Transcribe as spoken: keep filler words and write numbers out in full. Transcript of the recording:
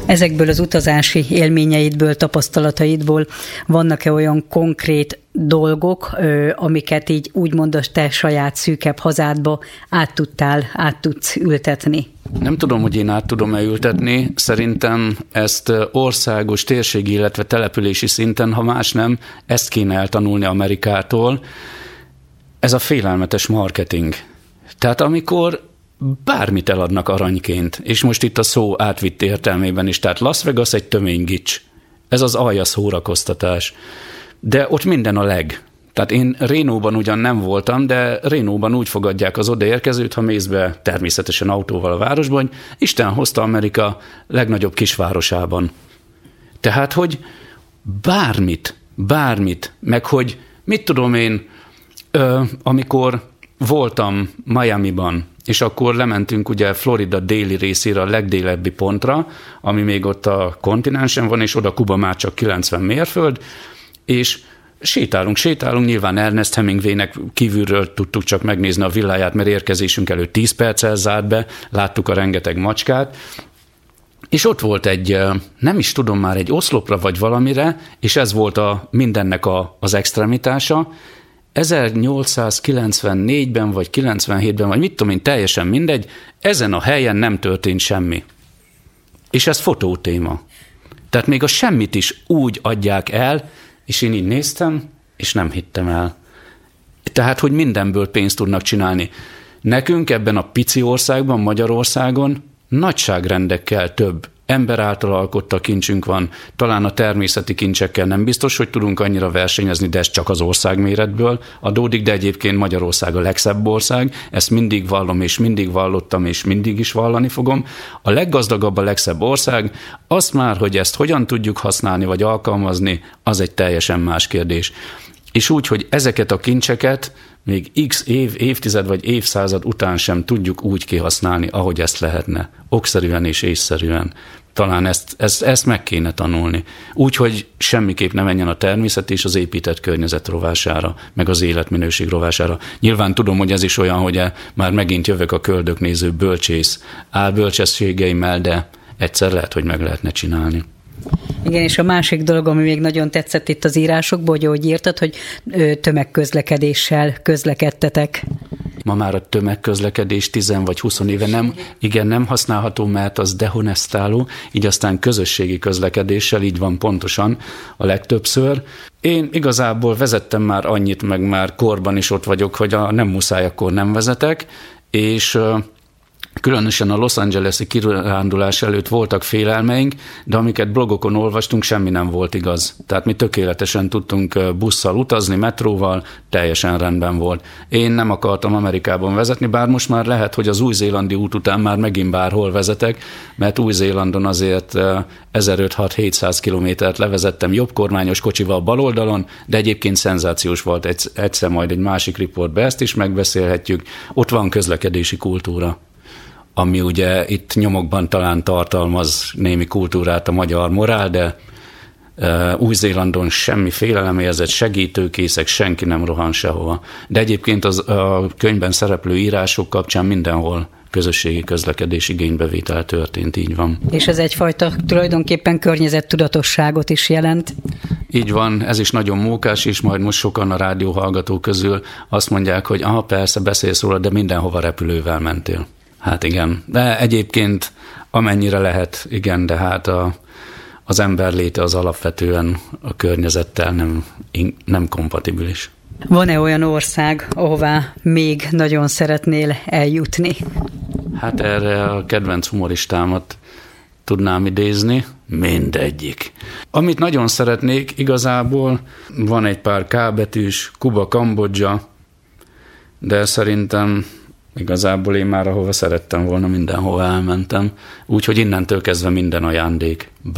Ezekből az utazási élményeidből, tapasztalataidból vannak-e olyan konkrét dolgok, amiket így úgymond a te saját szűkebb hazádba át tudtál, át tudsz ültetni? Nem tudom, hogy én át tudom-e ültetni. Szerintem ezt országos, térségi, illetve települési szinten, ha más nem, ezt kéne eltanulni Amerikától. Ez a félelmetes marketing. Tehát amikor bármit eladnak aranyként, és most itt a szó átvitt értelmében is, tehát Las Vegas egy töménygics. Ez az alja szórakoztatás. De ott minden a leg. Tehát én Rénóban ugyan nem voltam, de Rénóban úgy fogadják az odaérkezőt, ha mész be természetesen autóval a városban, hogy Isten hozta Amerika legnagyobb kisvárosában. Tehát, hogy bármit, bármit, meg hogy mit tudom én, ö, amikor voltam Miamiban, és akkor lementünk ugye Florida déli részére, a legdélebbi pontra, ami még ott a kontinensen van, és oda Kuba már csak kilencven mérföld, és sétálunk, sétálunk, nyilván Ernest Hemingwaynek kívülről tudtuk csak megnézni a villáját, mert érkezésünk előtt tíz perccel zárt be, láttuk a rengeteg macskát, és ott volt egy, nem is tudom már, egy oszlopra vagy valamire, és ez volt a mindennek a, az extremitása. ezernyolcszázkilencvennégyben vagy kilencvenhétben, vagy mit tudom én, teljesen mindegy, ezen a helyen nem történt semmi. És ez fotótéma. Tehát még a semmit is úgy adják el, és én így néztem, és nem hittem el. Tehát, hogy mindenből pénzt tudnak csinálni. Nekünk ebben a pici országban, Magyarországon nagyságrendekkel több ember által alkotta kincsünk van, talán a természeti kincsekkel nem biztos, hogy tudunk annyira versenyezni, de ez csak az országméretből adódik, de egyébként Magyarország a legszebb ország, ezt mindig vallom, és mindig vallottam, és mindig is vallani fogom. A leggazdagabb, a legszebb ország, azt már, hogy ezt hogyan tudjuk használni, vagy alkalmazni, az egy teljesen más kérdés. És úgy, hogy ezeket a kincseket még x év, évtized vagy évszázad után sem tudjuk úgy kihasználni, ahogy ezt lehetne. Okszerűen és észszerűen. Talán ezt, ezt, ezt meg kéne tanulni. Úgy, hogy semmiképp ne menjen a természet és az épített környezet rovására, meg az életminőség rovására. Nyilván tudom, hogy ez is olyan, hogy már megint jövök a köldöknéző bölcsész álbölcsességeimmel, de egyszer lehet, hogy meg lehetne csinálni. Igen, és a másik dolog, ami még nagyon tetszett itt az írásokból, hogy ahogy írtad, hogy tömegközlekedéssel közlekedtetek. Ma már a tömegközlekedés tíz vagy húsz éve nem, igen, nem használható, mert az dehonestáló, így aztán közösségi közlekedéssel, így van pontosan a legtöbbször. Én igazából vezettem már annyit, meg már korban is ott vagyok, hogy a nem muszáj, akkor nem vezetek, és különösen a Los Angeles-i kirándulás előtt voltak félelmeink, de amiket blogokon olvastunk, semmi nem volt igaz. Tehát mi tökéletesen tudtunk busszal utazni, metróval, teljesen rendben volt. Én nem akartam Amerikában vezetni, bár most már lehet, hogy az új-zélandi út után már megint bárhol vezetek, mert Új-Zélandon azért ezerötszáz-hatszáz kilométert levezettem jobbkormányos kocsival bal oldalon, de egyébként szenzációs volt. Egyszer majd egy másik riportban ezt is megbeszélhetjük. Ott van közlekedési kultúra, ami ugye itt nyomokban talán tartalmaz némi kultúrát a magyar morál, de uh, Új-Zélandon semmi félelemérzet, segítőkészek, senki nem rohan sehova. De egyébként az, a könyvben szereplő írások kapcsán mindenhol közösségi közlekedés igénybevétel történt, így van. És ez egyfajta tulajdonképpen környezettudatosságot is jelent. Így van, ez is nagyon mókás, és majd most sokan a rádióhallgatók közül azt mondják, hogy aha, persze beszélsz róla, de mindenhova repülővel mentél. Hát igen, de egyébként amennyire lehet, igen, de hát a, az ember léte az alapvetően a környezettel nem, nem kompatibilis. Van-e olyan ország, ahová még nagyon szeretnél eljutni? Hát erre a kedvenc humoristámat tudnám idézni, mindegyik. Amit nagyon szeretnék, igazából van egy pár K betűs, Kuba, Kambodzsa, de szerintem igazából én már ahova szerettem volna, mindenhova elmentem. Úgyhogy innentől kezdve minden ajándék.